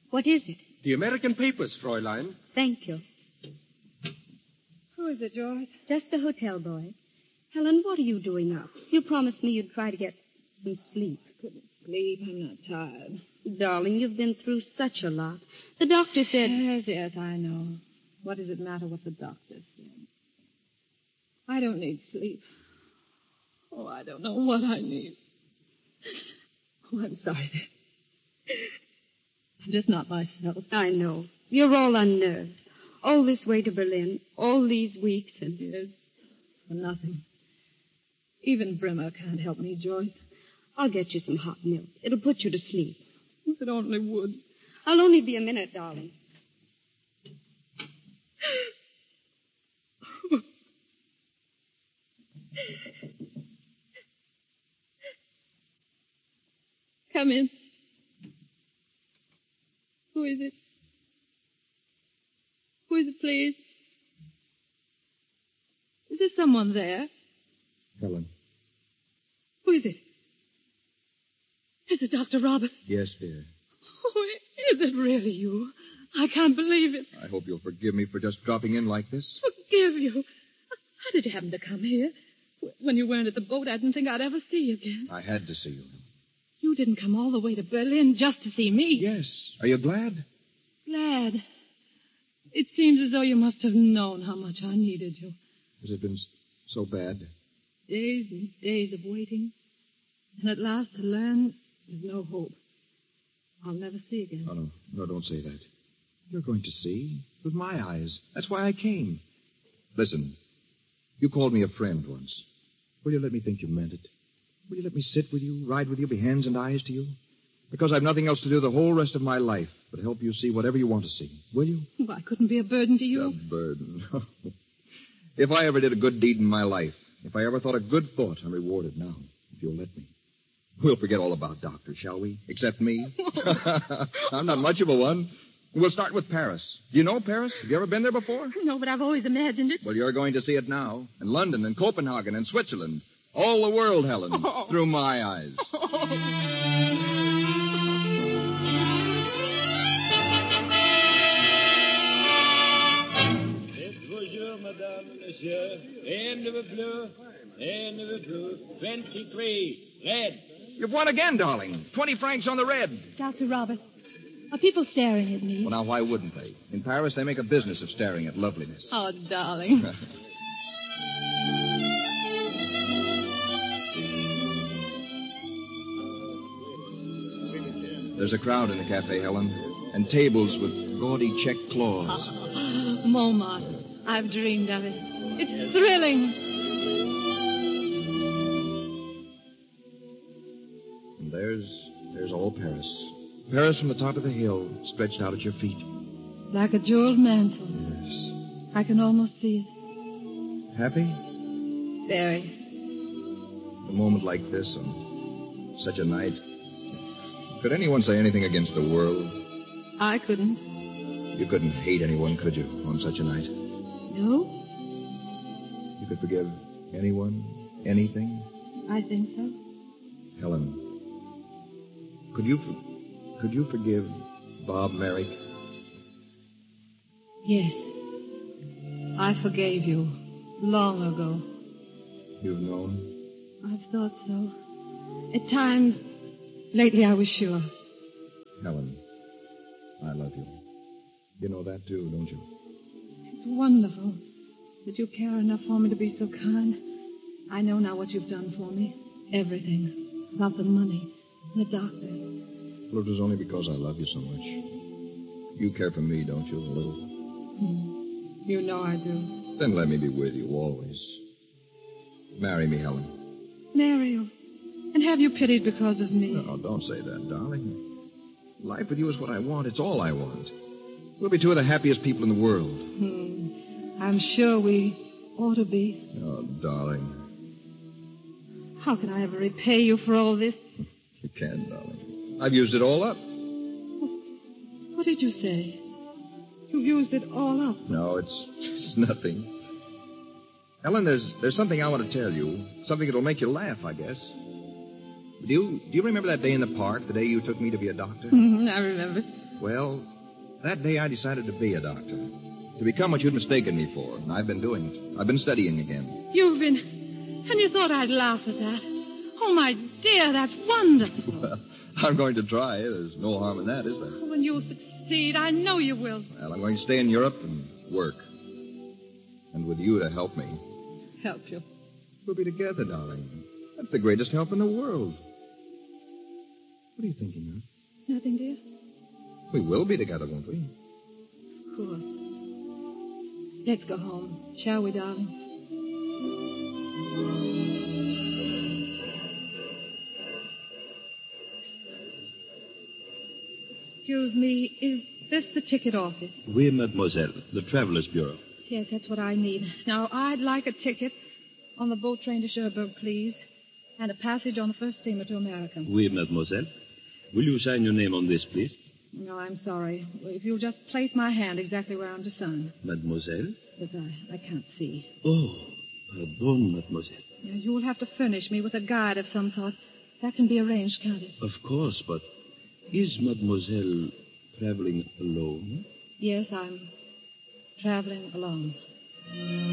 What is it? The American papers, Fräulein. Thank you. Who is it, George? Just the hotel boy. Helen, what are you doing up? You promised me you'd try to get some sleep. I couldn't sleep. I'm not tired. Darling, you've been through such a lot. The doctor said... Yes, I know. What does it matter what the doctor said? I don't need sleep. Oh, I don't know what I need. Oh, I'm sorry. I'm just not myself. I know. You're all unnerved. All this way to Berlin, all these weeks, and... Yes, for nothing. Even Brimmer can't help me, Joyce. I'll get you some hot milk. It'll put you to sleep. If it only would. I'll only be a minute, darling. Come in. Who is it? Who is it, please? Is there someone there? Helen. Who is it? Is it Dr. Robert? Yes, dear. Oh, is it really you? I can't believe it. I hope you'll forgive me for just dropping in like this. Forgive you? How did you happen to come here? When you weren't at the boat, I didn't think I'd ever see you again. I had to see you. You didn't come all the way to Berlin just to see me. Yes. Are you glad? Glad. It seems as though you must have known how much I needed you. Has it been so bad? Days and days of waiting. And at last to learn there's no hope. I'll never see again. Oh, no. No, don't say that. You're going to see with my eyes. That's why I came. Listen, you called me a friend once. Will you let me think you meant it? Will you let me sit with you, ride with you, be hands and eyes to you? Because I've nothing else to do the whole rest of my life but help you see whatever you want to see. Will you? Well, I couldn't be a burden to you. A burden. If I ever did a good deed in my life, if I ever thought a good thought, I'm rewarded now, if you'll let me. We'll forget all about doctors, shall we? Except me. I'm not much of a one. We'll start with Paris. Do you know Paris? Have you ever been there before? No, but I've always imagined it. Well, you're going to see it now. In London and Copenhagen and Switzerland. All the world, Helen. Through my eyes. Bonjour, madame, monsieur. And the blue, and the blue. 23. Red. You've won again, darling. 20 francs on the red. Dr. Robert, are people staring at me? Well, now, why wouldn't they? In Paris, they make a business of staring at loveliness. Oh, darling. There's a crowd in the cafe, Helen, and tables with gaudy check cloths. Montmartre. I've dreamed of it. It's thrilling. And there's all Paris. Paris from the top of the hill, stretched out at your feet. Like a jeweled mantle. Yes. I can almost see it. Happy? Very. A moment like this on such a night. Could anyone say anything against the world? I couldn't. You couldn't hate anyone, could you, on such a night? No? You could forgive anyone, anything? I think so. Helen, could you forgive Bob Merrick? Yes. I forgave you long ago. You've known? I've thought so. At times, lately I was sure. Helen, I love you. You know that too, don't you? It's wonderful that you care enough for me to be so kind. I know now what you've done for me. Everything. About the money, the doctors. Well, it was only because I love you so much. You care for me, don't you, a little? You know I do. Then let me be with you always. Marry me, Helen. Marry you. And have you pitied because of me? No, don't say that, darling. Life with you is what I want. It's all I want. We'll be two of the happiest people in the world. I'm sure we ought to be. Oh, darling. How can I ever repay you for all this? You can't, darling. I've used it all up. What did you say? You've used it all up. No, it's nothing. Helen, there's something I want to tell you. Something that'll make you laugh, I guess. Do you remember that day in the park, the day you took me to be a doctor? I remember. Well, that day I decided to be a doctor. To become what you'd mistaken me for. And I've been doing it. I've been studying again. You've been... And you thought I'd laugh at that. Oh, my dear, that's wonderful. Well, I'm going to try. There's no harm in that, is there? Oh, and you'll succeed. I know you will. Well, I'm going to stay in Europe and work. And with you to help me. Help you. We'll be together, darling. That's the greatest help in the world. What are you thinking of? Nothing, dear? We will be together, won't we? Of course. Let's go home, shall we, darling? Excuse me, is this the ticket office? Oui, mademoiselle. The Travelers' Bureau. Yes, that's what I need. Now, I'd like a ticket on the boat train to Cherbourg, please, and a passage on the first steamer to America. Oui, mademoiselle. Will you sign your name on this, please? No, I'm sorry. If you'll just place my hand exactly where I'm to sign. Mademoiselle? But I can't see. Oh, pardon, mademoiselle. Yeah, you'll have to furnish me with a guide of some sort. That can be arranged, can't it? Of course, but is mademoiselle traveling alone? Yes, I'm traveling alone.